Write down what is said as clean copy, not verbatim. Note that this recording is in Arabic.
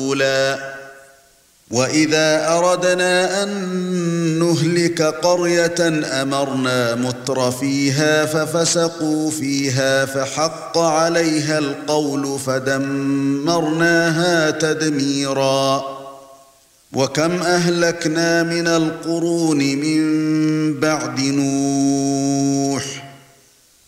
رَسُولًا وَإِذَا أَرَدْنَا أَن نُّهْلِكَ قَرْيَةً أَمَرْنَا مُتْرَفِيهَا فَفَسَقُوا فِيهَا فَحَقَّ عَلَيْهَا الْقَوْلُ فَدَمَّرْنَاهَا تَدْمِيرًا وَكَمْ أَهْلَكْنَا مِنَ الْقُرُونِ مِن بَعْدِ نُوحٍ